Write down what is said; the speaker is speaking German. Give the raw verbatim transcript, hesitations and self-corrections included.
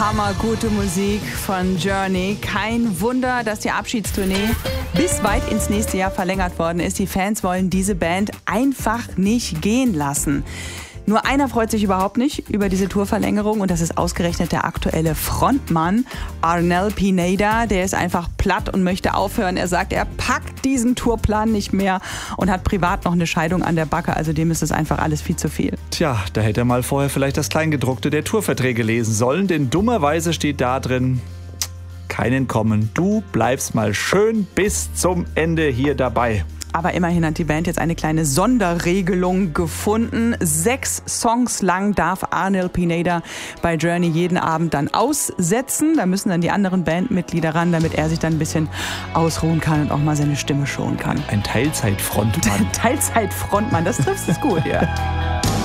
hammergute Musik von Journey. Kein Wunder, dass die Abschiedstournee bis weit ins nächste Jahr verlängert worden ist. Die Fans wollen diese Band einfach nicht gehen lassen. Nur einer freut sich überhaupt nicht über diese Tourverlängerung und das ist ausgerechnet der aktuelle Frontmann Arnel Pineda. Der ist einfach platt und möchte aufhören. Er sagt, er packt diesen Tourplan nicht mehr und hat privat noch eine Scheidung an der Backe. Also dem ist es einfach alles viel zu viel. Tja, da hätte er mal vorher vielleicht das Kleingedruckte der Tourverträge lesen sollen, denn dummerweise steht da drin: kein Entkommen. Du bleibst mal schön bis zum Ende hier dabei. Aber immerhin hat die Band jetzt eine kleine Sonderregelung gefunden. Sechs Songs lang darf Arnel Pineda bei Journey jeden Abend dann aussetzen. Da müssen dann die anderen Bandmitglieder ran, damit er sich dann ein bisschen ausruhen kann und auch mal seine Stimme schonen kann. Ein Teilzeitfrontmann. Teilzeitfrontmann, das trifft es gut, ja.